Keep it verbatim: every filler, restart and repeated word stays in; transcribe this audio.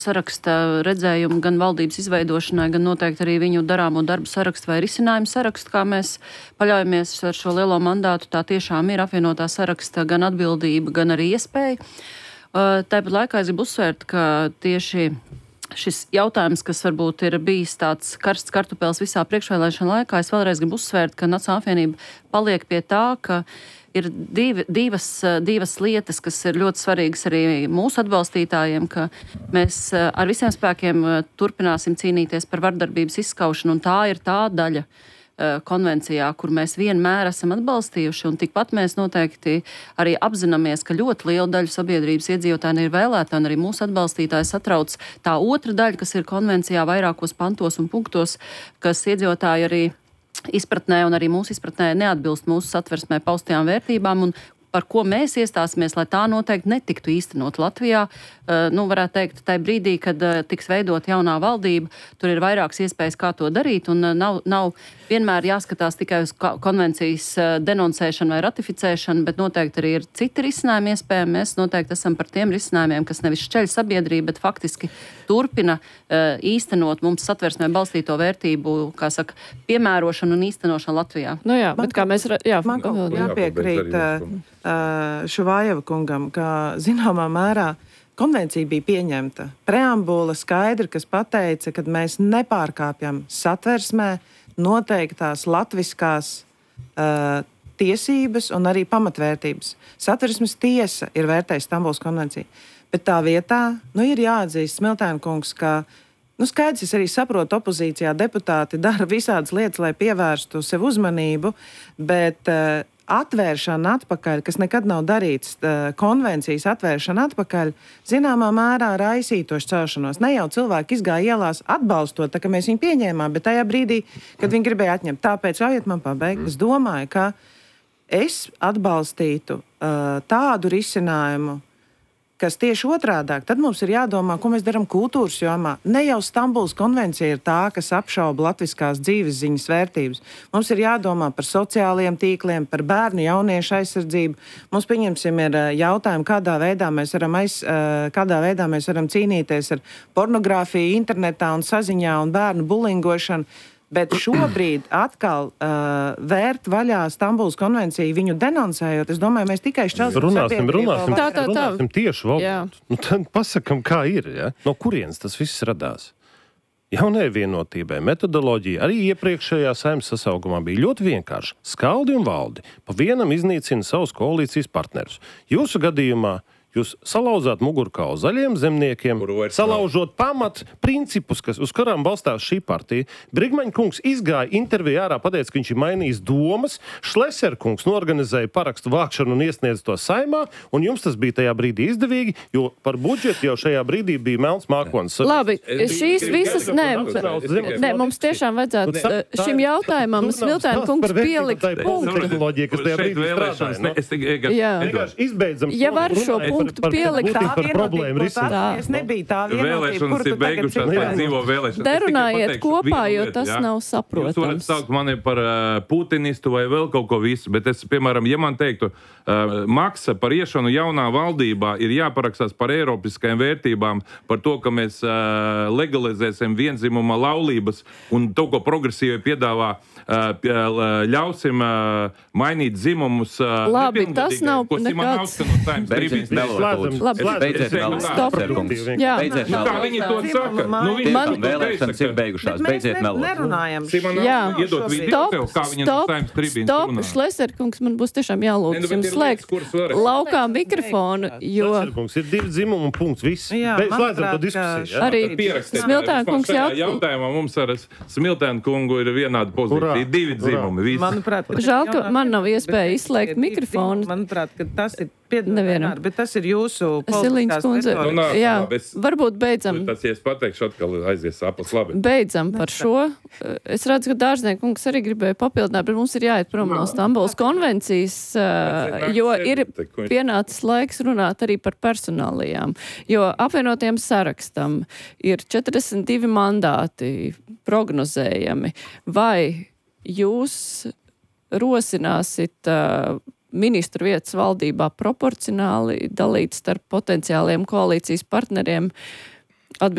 saraksta redzējumu gan valdības izveidošanai, gan noteikti arī viņu darāmo darbu sarakstu vai risinājumu sarakstu, kā mēs paļaujamies ar šo lielo mandātu. Tā tiešām ir apvienotā saraksta gan atbildība, gan arī iespēja. Tāpat laikā es gribu uzsvērt, ka tieši šis jautājums, kas varbūt ir bijis tāds karsts kartupēls visā priekšvēlēšana laikā, es vēlreiz gribu uzsvērt, ka Nacionālā apvienība paliek pie tā, ka ir divi, divas, divas lietas, kas ir ļoti svarīgas arī mūsu atbalstītājiem, ka mēs ar visiem spēkiem turpināsim cīnīties par vardarbības izskaušanu, un tā ir tā daļa konvencijā, kur mēs vienmēr esam atbalstījuši, un tikpat mēs noteikti arī apzināmies, ka ļoti liela daļa sabiedrības iedzīvotāji ir vēlētāji, un arī mūsu atbalstītāji satrauc tā otra daļa, kas ir konvencijā vairākos pantos un punktos, kas iedzīvotāji arī izpratnē un arī mūsu izpratnē neatbilst mūsu satversmē paustajām vērtībām, un par ko mēs iestāsimies, lai tā noteikti netiktu īstenot Latvijā. Uh, nu, varētu teikt, tai brīdī, kad uh, tiks veidot jaunā valdība, tur ir vairākas iespējas, kā to darīt, un uh, nav, nav vienmēr jāskatās tikai uz konvencijas uh, denoncēšanu vai ratificēšanu, bet noteikti arī ir citi risinājumi iespējami. Mēs noteikti esam par tiem risinājumiem, kas nevis šķeļ sabiedrību, bet faktiski turpina uh, īstenot mums satversmē balstīto vērtību, kā saka, piemērošanu un īstenošanu Latvijā. Nu jā, man bet kā mēs... Jā, man kaut ko jāpiekrīt uh, Šuvājeva kungam, ka zināmā mērā konvencija bija pieņemta. Preambula skaidri, kas pateica, ka mēs nepārkāpjam satversmē noteiktās latviskās uh, tiesības un arī pamatvērtības. Satversmes tiesa ir vērtējusi Stambulas konvenciju. Bet tā vietā, nu, ir jāatzīst, Smiltēna kungs, ka, nu, skaidrs, es arī saprotu, opozīcijā deputāti dara visādas lietas, lai pievērstu sev uzmanību, bet uh, atvēršana atpakaļ, kas nekad nav darīts, konvencijas atvēršana atpakaļ, zināmā mērā raisītoši celšanos. Ne jau cilvēki izgāja ielās atbalstot, tā ka mēs viņu pieņēmām, bet tajā brīdī, kad viņi gribēja atņemt. Tāpēc ļaujiet man pabeigt. Es domāju, ka es atbalstītu uh, tādu risinājumu, kas tieši otrādāk, tad mums ir jādomā, ko mēs darām kultūras jomā. Ne jau Stambulas konvencija ir tā, kas apšauba latviskās dzīves ziņas vērtības. Mums ir jādomā par sociālajiem tīkliem, par bērnu jauniešu aizsardzību. Mums, pieņemsim, ir jautājumi, kādā veidā mēs varam, aiz, kādā veidā mēs varam cīnīties ar pornogrāfiju internetā un saziņā un bērnu bulingošanu. Bet šobrīd atkal uh, vērt vaļā Stambulas konvenciju, viņu denoncējot, es domāju, mēs tikai šķelsim runāsim, runāsim, tā, tā, tā. runāsim tieši valodu. Nu, tad pasakam, kā ir, ja? No kurienes tas viss radās? Jaunai vienotībai metodoloģija arī iepriekšējā Saeimas sasaukumā bija ļoti vienkārša. Skaldi un valdi pa vienam iznīcina savus koalīcijas partnerus. Jūsu gadījumā jūs salauzāt mugurkaulu zaļiem zemniekiem, salaužot pamat principus, kas, uz kurām balstās šī partija. Brigmaņa kungs izgāja interviju ārā, pateica, ka viņš ir mainījis domas. Šleser kungs norganizēja parakstu vākšanu un iesniedz to Saeimā, un jums tas bija tajā brīdī izdevīgi, jo par budžetu jau šajā brīdī bija melns mākonis. Labi, šīs visas, nē, nē, mums tiešām vajadzētu šim jautājumam Smiltēna kungs pielikt punktu. Ja var šo punktu pielikt. Tā vienotība, tas nebija tā vienotība, kur tu tagad cik Derunājiet kopā, jo tas nav saprotams. Jūs varat saukt mani par uh, putinistu vai vēl kaut ko visu, bet es, piemēram, ja man teiktu, uh, maksa par iešanu jaunā valdībā ir jāparakstās par eiropiskajām vērtībām, par to, ka mēs uh, legalizēsim vienzimuma laulības un to, ko progresīvi piedāvā, uh, ļausim uh, mainīt zimumus. Uh, Labi, tas nav nekāds... Labi, beidziet melot. Stop. Jā. Beidziet melot. Kā viņi to saka? Nu, viņi Man- Vēlēšanas ir beigušās. Beidziet melot. nerunājam. Simona, Jā. iedod video tev, kā viņi no stop, Saeimas tribīnas stop, runā. Šleserkungs, man būs tiešām Nē, jālūdz nu, bet jums ir slēgt lietas, kuras var- laukā mikrofonu, jo Šleserkungs ir divi dzimumi un punkts viss. Jā, Beidz slēdzam manuprāt, to diskusiju. ka- Ja? arī Pierakstiet. Smiltēna kungs Šajā jaut... jautājumā mums ar Smiltēnu kungu ir vienāda pozīcija. Urā, Divi urā. dzimumi. Visi. Manuprāt, Žēl, ka man nav Bet iespēja es izslēgt tikai mikrofonu. Manuprāt, ka tas ir piedod, Nevienam. Renār, bet tas ir jūsu Siliņas politiskās kundze, Nu, retorikas. nā, jā, labi, es- varbūt beidzam, Tas, ja es pateikšu, atkal aizies aplis labi. beidzam par šo. Es redzu, ka Dārznieka kungs arī gribēja papildināt, bet mums ir jāiet prom no Stambulas konvencijas, uh, jo ir pienācis laiks runāt arī par personālijām. Jo apvienotiem sarakstam ir četrdesmit divi mandāti prognozējami. Vai jūs rosināsit uh, ministru vietas valdībā proporcionāli dalīt starp potenciāliem koalīcijas partneriem, Atbild